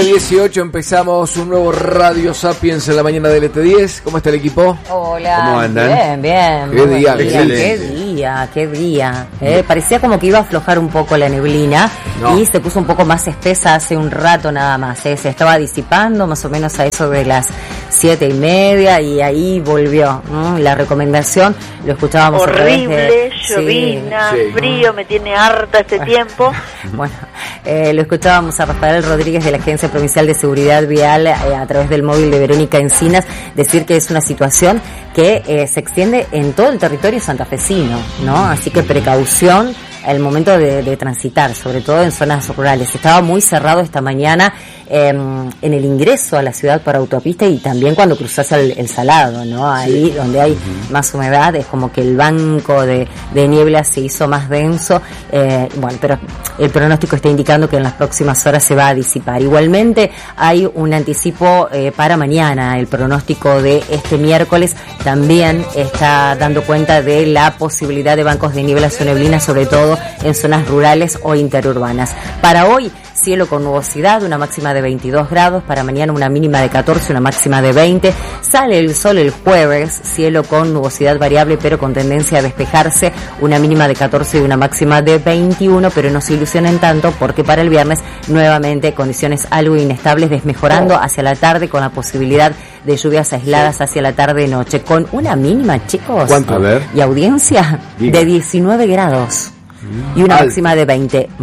19:18 empezamos un nuevo Radio Sapiens en la mañana del ET10. ¿Cómo está el equipo? Hola. ¿Cómo andan? Bien. Qué día, Qué día. Parecía como que iba a aflojar un poco la neblina y se puso un poco más espesa hace un rato nada más. Se estaba disipando más o menos a eso de las 7:30 y ahí volvió. La recomendación, lo escuchábamos horrible, llovizna, frío, me tiene harta este tiempo. Bueno, lo escuchábamos a Rafael Rodríguez de la Agencia Provincial de Seguridad Vial a través del móvil de Verónica Encinas decir que es una situación que se extiende en todo el territorio santafesino, ¿no? Así que precaución al momento de transitar, sobre todo en zonas rurales. Estaba muy cerrado esta mañana en el ingreso a la ciudad por autopista y también cuando cruzás el Salado, ¿no? Ahí donde hay más humedad, es como que el banco de niebla se hizo más denso. Bueno, pero el pronóstico está indicando que en las próximas horas se va a disipar. Igualmente hay un anticipo para mañana. El pronóstico de este miércoles también está dando cuenta de la posibilidad de bancos de niebla o neblina, sobre todo en zonas rurales o interurbanas. Para hoy, cielo con nubosidad, una máxima de 22 grados, para mañana una mínima de 14, una máxima de 20, sale el sol el jueves, cielo con nubosidad variable pero con tendencia a despejarse, una mínima de 14 y una máxima de 21, pero no se ilusionen tanto porque para el viernes nuevamente condiciones algo inestables, desmejorando hacia la tarde con la posibilidad de lluvias aisladas hacia la tarde-noche, con una mínima, chicos, ¿cuánto? A ver. Y audiencia de 19 grados. Y una máxima de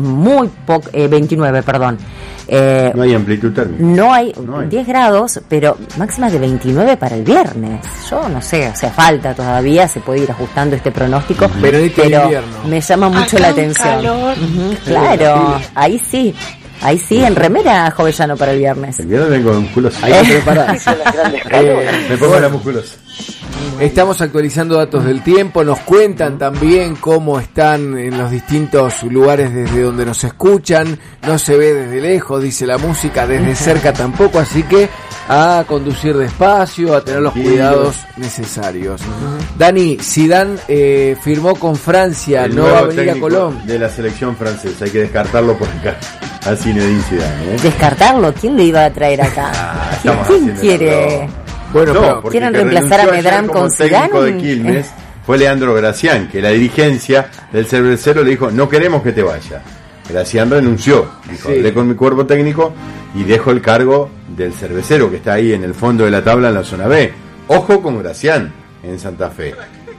29, perdón. No hay amplitud térmica. No hay 10 grados, pero máxima de 29 para el viernes. Yo no sé, o sea, falta todavía, se puede ir ajustando este pronóstico, pero me llama mucho la atención. Claro, ahí sí, en remera, Jovellano, para el viernes. El viernes vengo musculoso. Hay que preparar. Me pongo la musculosa. Estamos actualizando datos del tiempo, nos cuentan también cómo están en los distintos lugares desde donde nos escuchan, no se ve desde lejos, dice la música, desde cerca tampoco, así que a conducir despacio, a tener los cuidados necesarios. Dani, Zidane firmó con Francia, no va a venir a Colón. De la selección francesa, hay que descartarlo por acá. Así no dice Zidane, ¿Descartarlo? ¿Quién le iba a traer acá? ¿Quién quiere...? Bueno, no, ¿quieren reemplazar a Medrán con Zidane? El técnico de Quilmes fue Leandro Gracián, que la dirigencia del Cervecero le dijo, no queremos que te vayas. Gracián renunció, dijo, hablé con mi cuerpo técnico y dejo el cargo del Cervecero, que está ahí en el fondo de la tabla en la zona B. Ojo con Gracián en Santa Fe.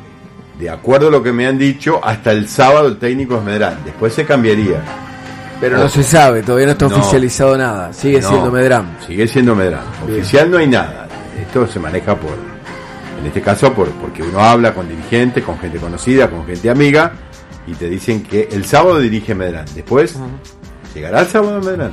De acuerdo a lo que me han dicho, hasta el sábado el técnico es Medrán, después se cambiaría. Pero no se sabe, todavía no está oficializado nada, sigue siendo Medrán. Sigue siendo Medrán, oficial no hay nada. Esto se maneja en este caso porque uno habla con dirigentes, con gente conocida, con gente amiga, y te dicen que el sábado dirige Medrán. Después, ¿llegará el sábado Medrán?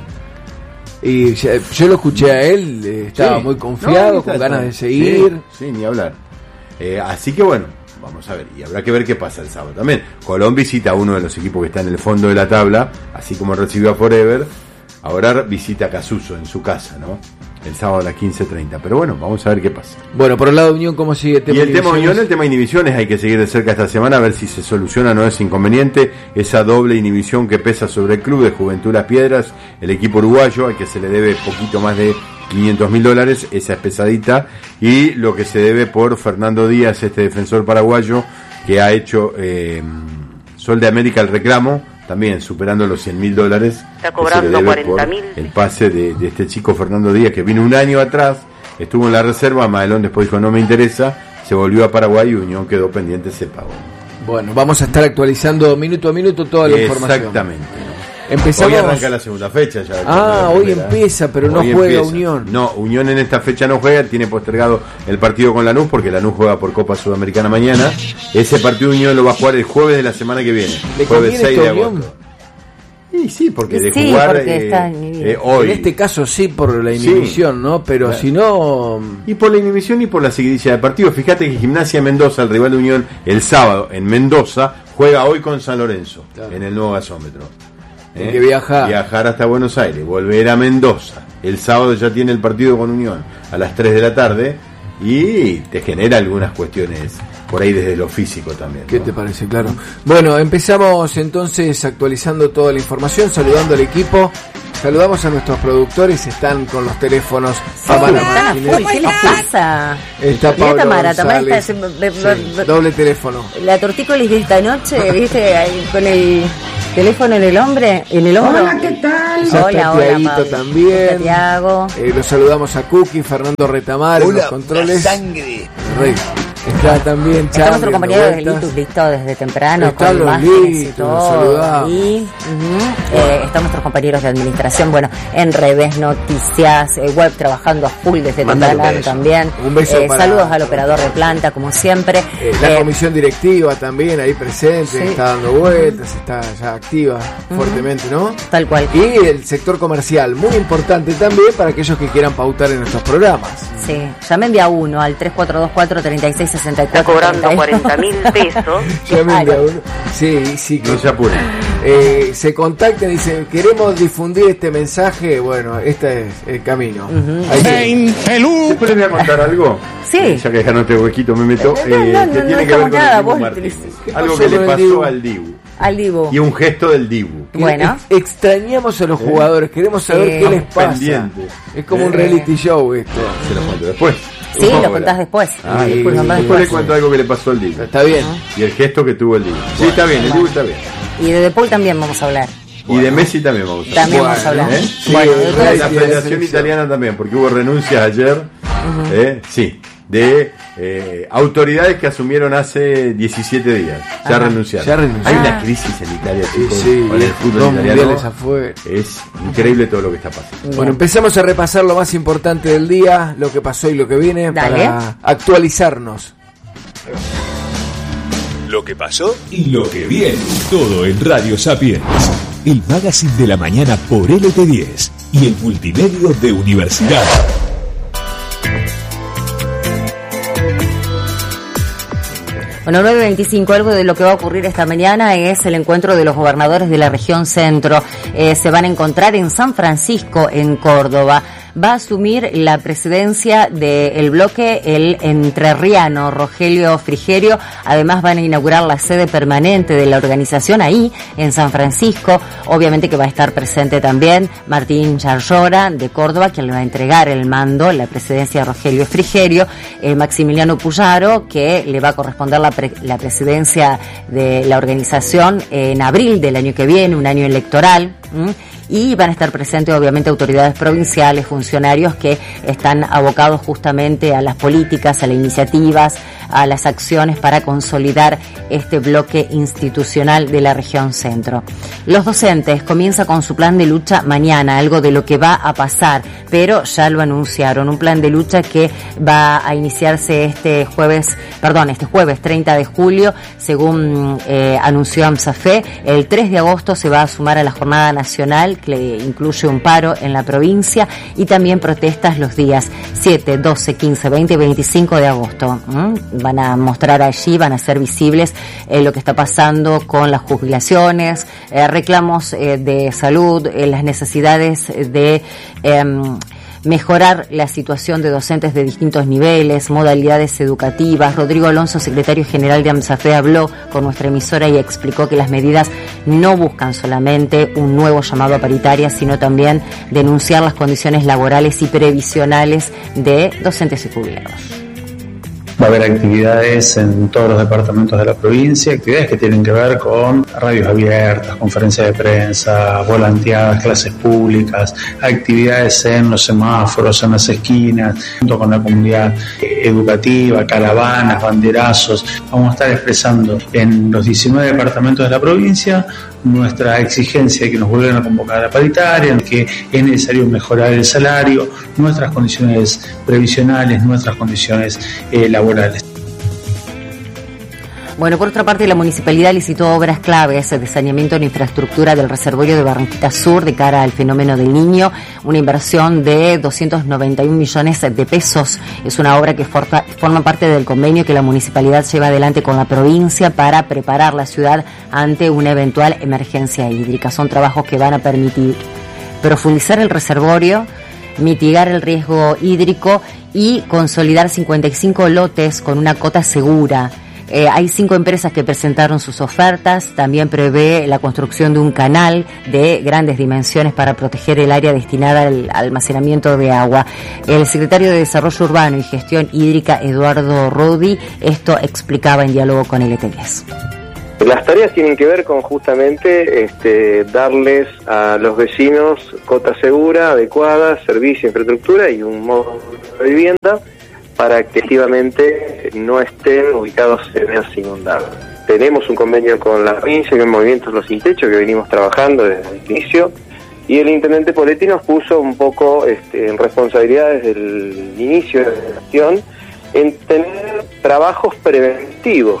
Y yo lo escuché a él, estaba muy confiado, con ganas de seguir. Sí, ni hablar. Así que bueno, vamos a ver, y habrá que ver qué pasa el sábado también. Colón visita a uno de los equipos que está en el fondo de la tabla, así como recibió a Forever. Ahora visita a Casuso en su casa, ¿no? El sábado a las 15:30. Pero bueno, vamos a ver qué pasa. Bueno, por el lado de Unión, ¿cómo sigue el tema? Y el tema Unión, el tema inhibiciones, hay que seguir de cerca esta semana a ver si se soluciona o no es inconveniente esa doble inhibición que pesa sobre el club de Juventud Las Piedras, el equipo uruguayo, al que se le debe poquito más de $500.000, esa es pesadita, y lo que se debe por Fernando Díaz, este defensor paraguayo, que ha hecho Sol de América el reclamo, también superando los $100.000. Está cobrando 40.000. El pase de este chico Fernando Díaz, que vino un año atrás, estuvo en la reserva, Madelón después dijo no me interesa, se volvió a Paraguay y Unión quedó pendiente ese pago. Bueno, vamos a estar actualizando minuto a minuto toda la información. Exactamente. Empezamos... Hoy arranca la segunda fecha ya. Hoy empieza, pero no juega Unión. No, Unión en esta fecha no juega, tiene postergado el partido con Lanús, porque Lanús juega por Copa Sudamericana mañana. Ese partido Unión lo va a jugar el jueves de la semana que viene, jueves 6 de agosto. Y sí, porque de jugar hoy. En este caso sí por la inhibición, ¿no? Pero claro, si no... Y por la inhibición y por la seguidilla de partido. Fíjate que Gimnasia Mendoza, el rival de Unión, el sábado en Mendoza, juega hoy con San Lorenzo, en el nuevo gasómetro. Hay que viajar hasta Buenos Aires, volver a Mendoza. El sábado ya tiene el partido con Unión a las 3 de la tarde y te genera algunas cuestiones por ahí desde lo físico también, ¿no? ¿Qué te parece? Claro. Bueno, empezamos entonces actualizando toda la información, saludando al equipo. Saludamos a nuestros productores, están con los teléfonos. ¿Qué les pasa? Está Pablo Tamara González. está doble teléfono. La tortícolis de esta noche, ¿viste? Ahí con el teléfono en el hombro. Hola, ¿qué tal? Hola, Pablo. También. Tiago. Los saludamos a Cookie, Fernando Retamar en los controles. Sangre. Está también está nuestro compañero de Litus, listo desde temprano, está con imágenes y todo. Y están nuestros compañeros de administración, bueno, en Revés Noticias, web trabajando a full desde temprano también. Un beso para... Saludos al operador de planta, como siempre. La comisión directiva también ahí presente, está dando vueltas, está ya activa fuertemente, ¿no? Tal cual. Y el sector comercial, muy importante también para aquellos que quieran pautar en nuestros programas. Sí, llamen de a uno al 3424-3664. Está cobrando 40.000 pesos. Llamen de a uno. Sí. No se apuren. Se contactan y dicen, queremos difundir este mensaje. Bueno, este es el camino. Después les voy a contar algo. Sí. Ya que dejaron este huequito me meto. Que tiene que ver con el Dibu Martínez. Algo que le pasó al Dibu. Y un gesto del Dibu. Bueno. Extrañamos a los jugadores, queremos saber qué les pasa. Pendiente. Es como un reality show esto. Se lo cuento después. Sí, lo contás después. Después le cuento algo que le pasó al Dibu. Está bien. Y el gesto que tuvo el Dibu. Sí, está bien, el Dibu está bien. Y de Paul también vamos a hablar. Y de Messi también vamos a hablar. También vamos a hablar. Bueno, de la Federación Italiana también, porque hubo renuncias ayer. De autoridades que asumieron hace 17 días. Ya renunciaron. Hay una crisis en Italia, chicos. Con el fútbol italiano. Es increíble todo lo que está pasando. Bueno, empezamos a repasar lo más importante del día, lo que pasó y lo que viene. Dale. Para actualizarnos. Lo que pasó y lo que viene. Todo en Radio Sapiens. El magazine de la mañana por LT10 y el multimedio de Universidad. Bueno, 9:25, algo de lo que va a ocurrir esta mañana es el encuentro de los gobernadores de la región centro. Se van a encontrar en San Francisco, en Córdoba. Va a asumir la presidencia del bloque el entrerriano Rogelio Frigerio. Además van a inaugurar la sede permanente de la organización ahí, en San Francisco. Obviamente que va a estar presente también Martín Yarlora de Córdoba, quien le va a entregar el mando, la presidencia de Rogelio Frigerio. Maximiliano Puyaro, que le va a corresponder la presidencia de la organización en abril del año que viene, un año electoral. Y van a estar presentes obviamente autoridades provinciales, funcionarios que están abocados justamente a las políticas, a las iniciativas, a las acciones para consolidar este bloque institucional de la región centro. Los docentes comienzan con su plan de lucha mañana, algo de lo que va a pasar, pero ya lo anunciaron, un plan de lucha que va a iniciarse este jueves 30 de julio, según anunció AMSAFE. El 3 de agosto se va a sumar a la jornada nacional, que incluye un paro en la provincia y también protestas los días 7, 12, 15, 20 y 25 de agosto. Van a mostrar allí, van a ser visibles lo que está pasando con las jubilaciones, reclamos de salud, las necesidades de mejorar la situación de docentes de distintos niveles, modalidades educativas. Rodrigo Alonso, secretario general de AMSAFE, habló con nuestra emisora y explicó que las medidas no buscan solamente un nuevo llamado a paritaria, sino también denunciar las condiciones laborales y previsionales de docentes y jubilados. Va a haber actividades en todos los departamentos de la provincia, actividades que tienen que ver con radios abiertas, conferencias de prensa, volanteadas, clases públicas, actividades en los semáforos, en las esquinas, junto con la comunidad educativa, caravanas, banderazos. Vamos a estar expresando en los 19 departamentos de la provincia nuestra exigencia de que nos vuelvan a convocar a la paritaria, en que es necesario mejorar el salario, nuestras condiciones previsionales, nuestras condiciones laborales. Bueno, por otra parte, la municipalidad licitó obras claves de saneamiento en infraestructura del reservorio de Barranquita Sur de cara al fenómeno del Niño, una inversión de 291 millones de pesos. Es una obra que forma parte del convenio que la municipalidad lleva adelante con la provincia para preparar la ciudad ante una eventual emergencia hídrica. Son trabajos que van a permitir profundizar el reservorio, mitigar el riesgo hídrico y consolidar 55 lotes con una cota segura Hay 5 empresas que presentaron sus ofertas. También prevé la construcción de un canal de grandes dimensiones para proteger el área destinada al almacenamiento de agua. El secretario de Desarrollo Urbano y Gestión Hídrica, Eduardo Rodi, esto explicaba en diálogo con LT10. Las tareas tienen que ver con justamente darles a los vecinos cota segura, adecuada, servicio, infraestructura y un modo de vivienda para que efectivamente no estén ubicados en áreas inundables. Tenemos un convenio con la provincia, con Movimientos Los Sin Techo, que venimos trabajando desde el inicio, y el intendente Poletti nos puso un poco en responsabilidad desde el inicio de la gestión en tener trabajos preventivos.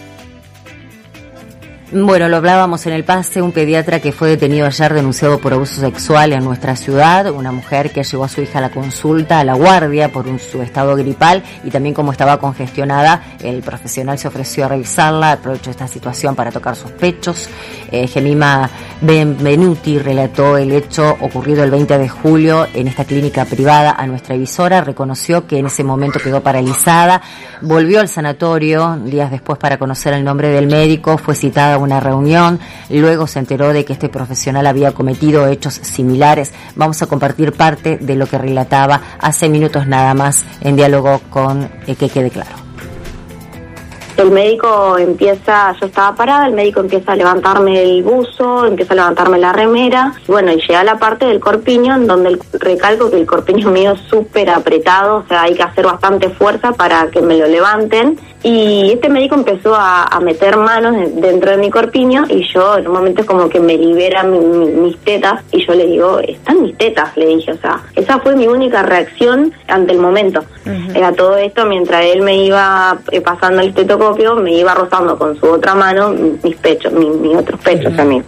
Bueno, lo hablábamos en el pase, un pediatra que fue detenido ayer denunciado por abuso sexual en nuestra ciudad, una mujer que llevó a su hija a la consulta, a la guardia por su estado gripal y también como estaba congestionada, el profesional se ofreció a revisarla, aprovechó esta situación para tocar sus pechos. Gemima Benvenuti relató el hecho ocurrido el 20 de julio en esta clínica privada a nuestra emisora, reconoció que en ese momento quedó paralizada, volvió al sanatorio días después para conocer el nombre del médico, fue citada a una reunión, luego se enteró de que este profesional había cometido hechos similares. Vamos a compartir parte de lo que relataba hace minutos nada más en diálogo con Que Quede Claro. El médico empieza, yo estaba parada, el médico empieza a levantarme el buzo, empieza a levantarme la remera, bueno, y llega a la parte del corpiño, en donde recalco que el corpiño mío es súper apretado, o sea, hay que hacer bastante fuerza para que me lo levanten, y este médico empezó a meter manos dentro de mi corpiño, y yo en un momento como que me libera mis tetas, y yo le digo, están mis tetas, le dije, o sea, esa fue mi única reacción ante el momento. Era todo esto mientras él me iba pasando el estetoscopio, me iba rozando con su otra mano mis pechos, mis otros pechos también.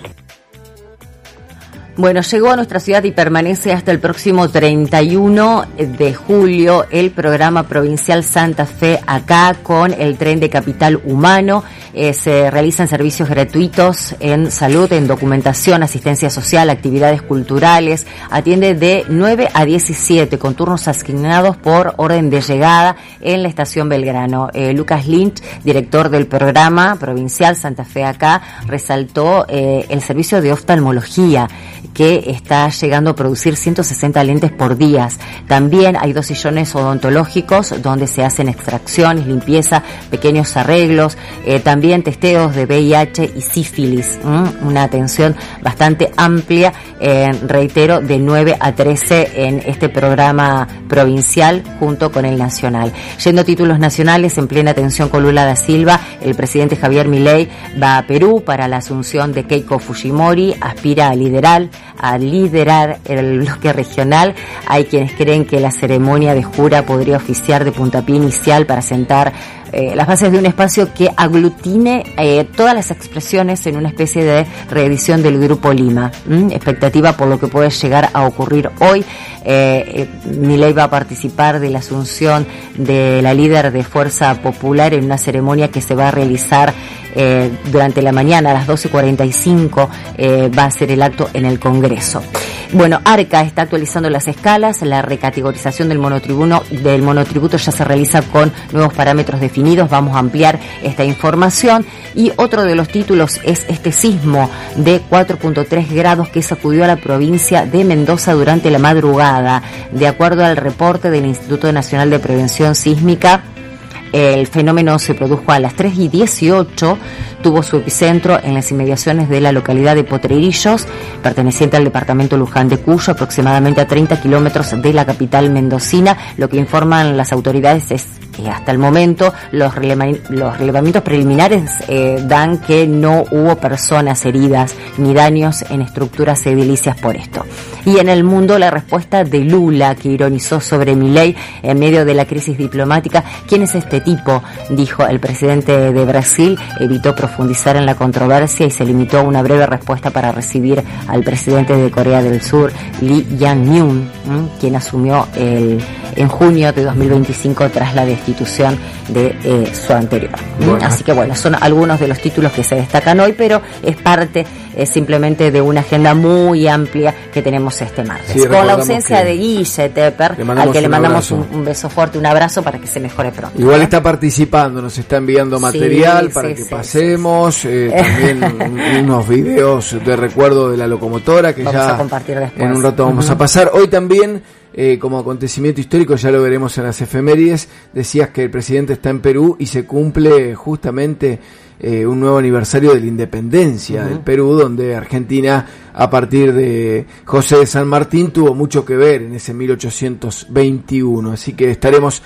Bueno, llegó a nuestra ciudad y permanece hasta el próximo 31 de julio el programa provincial Santa Fe Acá con el tren de capital humano. Se realizan servicios gratuitos en salud, en documentación, asistencia social, actividades culturales. Atiende de 9 a 17 con turnos asignados por orden de llegada en la estación Belgrano. Lucas Lynch, director del programa provincial Santa Fe Acá, resaltó el servicio de oftalmología que está llegando a producir 160 lentes por día. También hay 2 sillones odontológicos donde se hacen extracciones, limpieza, pequeños arreglos, también testeos de VIH y sífilis. Una atención bastante amplia, reitero, de 9 a 13 en este programa provincial junto con el nacional. Yendo a títulos nacionales, en plena atención con Lula da Silva, el presidente Javier Milei va a Perú para la asunción de Keiko Fujimori, aspira a liderar el bloque regional. Hay quienes creen que la ceremonia de jura podría oficiar de puntapié inicial para sentar las bases de un espacio que aglutine todas las expresiones en una especie de reedición del Grupo Lima. Expectativa por lo que puede llegar a ocurrir hoy. Milei va a participar de la asunción de la líder de Fuerza Popular en una ceremonia que se va a realizar durante la mañana a las 12:45. Va a ser el acto en el Congreso. Bueno, Arca está actualizando las escalas, la recategorización del monotributo ya se realiza con nuevos parámetros definidos, vamos a ampliar esta información. Y otro de los títulos es este sismo de 4.3 grados que sacudió a la provincia de Mendoza durante la madrugada. De acuerdo al reporte del Instituto Nacional de Prevención Sísmica, el fenómeno se produjo a las 3:18, tuvo su epicentro en las inmediaciones de la localidad de Potrerillos, perteneciente al departamento Luján de Cuyo, aproximadamente a 30 kilómetros de la capital mendocina. Lo que informan las autoridades es que hasta el momento los relevamientos preliminares dan que no hubo personas heridas ni daños en estructuras edilicias por esto. Y en el mundo, la respuesta de Lula, que ironizó sobre Milei en medio de la crisis diplomática. ¿Quién es este tipo?, dijo el presidente de Brasil. Evitó profundizar en la controversia y se limitó a una breve respuesta para recibir al presidente de Corea del Sur, Lee Jae-myung, quien asumió el en junio de 2025 tras la destitución de su anterior. Bueno. Así que bueno, son algunos de los títulos que se destacan hoy, pero es parte simplemente de una agenda muy amplia que tenemos este martes. Sí, con la ausencia de Guille Tepper, al que le mandamos un beso fuerte, un abrazo para que se mejore pronto. Igual está participando, nos está enviando material para que pasemos, también unos videos de recuerdo de la locomotora que vamos ya a compartir después. En un rato vamos a pasar. Hoy también, como acontecimiento histórico, ya lo veremos en las efemérides, decías que el presidente está en Perú y se cumple justamente un nuevo aniversario de la independencia del Perú, donde Argentina, a partir de José de San Martín, tuvo mucho que ver en ese 1821. Así que estaremos